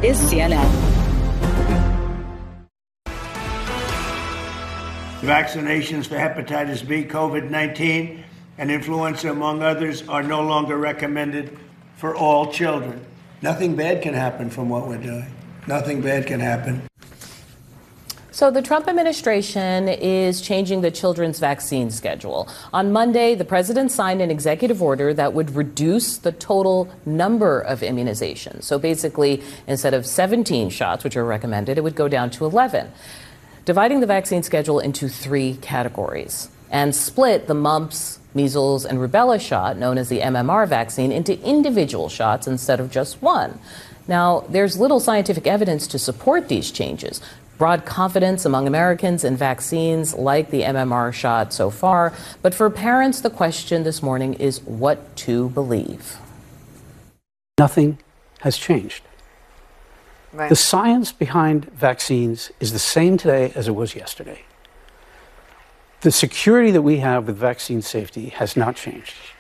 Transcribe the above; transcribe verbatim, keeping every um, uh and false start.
is C N N. Vaccinations for hepatitis B, COVID nineteen, and influenza, among others, are no longer recommended for all children. Nothing bad can happen from what we're doing. Nothing bad can happen. So the Trump administration is changing the children's vaccine schedule. On Monday, the president signed an executive order that would reduce the total number of immunizations. So basically, instead of seventeen shots, which are recommended, it would go down to eleven, dividing the vaccine schedule into three categories and split the mumps, measles, and rubella shot, known as the M M R vaccine, into individual shots instead of just one. Now, there's little scientific evidence to support these changes. Broad confidence among Americans in vaccines like the M M R shot so far. But for parents, the question this morning is what to believe. Nothing has changed. Right. The science behind vaccines is the same today as it was yesterday. The security that we have with vaccine safety has not changed.